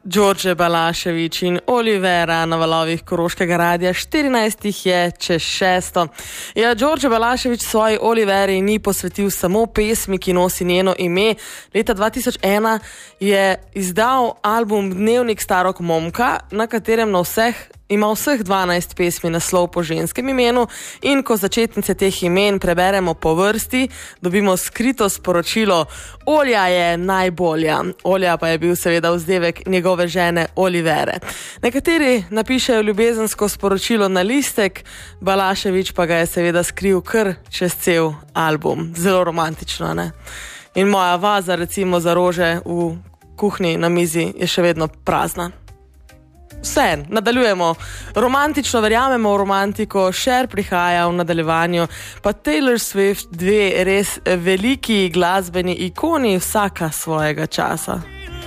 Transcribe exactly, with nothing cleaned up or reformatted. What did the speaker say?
Đorđe Balašević in Olivera na valovih Koroškega radia, štirinajst je čez šesto. Ja, Đorđe Balašević svoji Oliveri ni posvetil samo pesmi, ki nosi njeno ime. Leta dva tisoč ena je izdal album Dnevnik starog momka, na katerem na vseh ima vseh dvanajst pesmi naslov po ženskem imenu, in ko začetnice teh imen preberemo po vrsti, dobimo skrito sporočilo: Olja je najbolja. Olja pa je bil seveda vzdevek njegove žene Olivere. Nekateri napišejo ljubezensko sporočilo na listek, Balašević pa ga je seveda skril kar čez cel album. Zelo romantično, ne? In moja vaza recimo za rože v kuhinji na mizi je še vedno prazna. Vse, nadaljujemo. Romantično verjamemo v romantiko, Cher prihaja v nadaljevanju, pa Taylor Swift, dve res veliki glasbeni ikoni, vsaka svojega časa.